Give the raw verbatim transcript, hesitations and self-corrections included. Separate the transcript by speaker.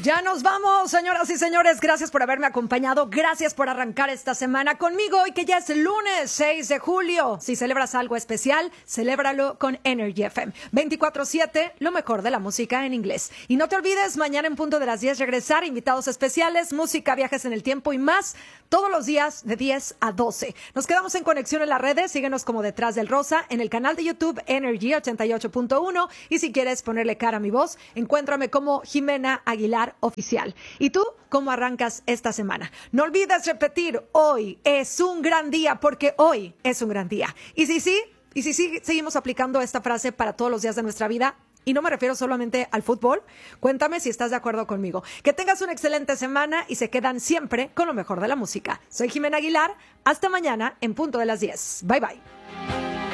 Speaker 1: Ya nos vamos, señoras y señores. Gracias por haberme acompañado. Gracias por arrancar esta semana conmigo y que ya es lunes seis de julio. Si celebras algo especial, celébralo con Energy F M. veinticuatro siete, lo mejor de la música en inglés. Y no te olvides, mañana en punto de las diez regresar, invitados especiales, música, viajes en el tiempo y más, todos los días de diez a doce. Nos quedamos en conexión en las redes. Síguenos como Detrás del Rosa en el canal de YouTube Energy ochenta y ocho punto uno. Y si quieres ponerle cara a mi voz, encuéntrame como Jimena Aguilar Oficial. ¿Y tú cómo arrancas esta semana? No olvides repetir, hoy es un gran día, porque hoy es un gran día. Y si sí, y si sí seguimos aplicando esta frase para todos los días de nuestra vida, y no me refiero solamente al fútbol, cuéntame si estás de acuerdo conmigo. Que tengas una excelente semana y se quedan siempre con lo mejor de la música. Soy Jimena Aguilar, hasta mañana en punto de las diez. Bye bye.